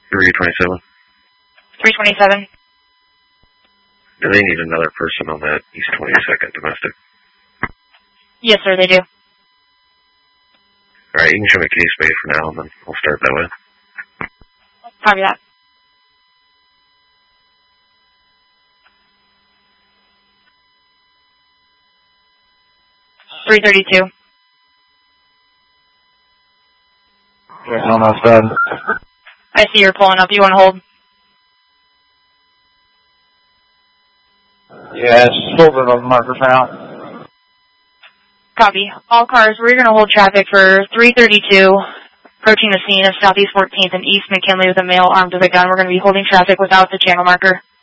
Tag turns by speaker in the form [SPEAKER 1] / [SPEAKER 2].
[SPEAKER 1] 327.
[SPEAKER 2] 327.
[SPEAKER 1] Do they need another person on that East 22nd domestic?
[SPEAKER 2] Yes, sir, they do.
[SPEAKER 1] Alright, you can show me case bay for now, and then I'll start that way.
[SPEAKER 2] Copy that. $332.
[SPEAKER 3] Yeah, on that side.
[SPEAKER 2] I see you're pulling up. You want to hold?
[SPEAKER 3] Yeah, it's holding on the markers now.
[SPEAKER 2] Copy. All cars, we're going to hold traffic for 332, approaching the scene of Southeast 14th and East McKinley with a male armed with a gun. We're going to be holding traffic without the channel marker.